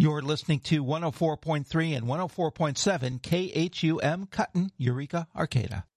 You're listening to 104.3 and 104.7 KHUM Cutton, Eureka, Arcata.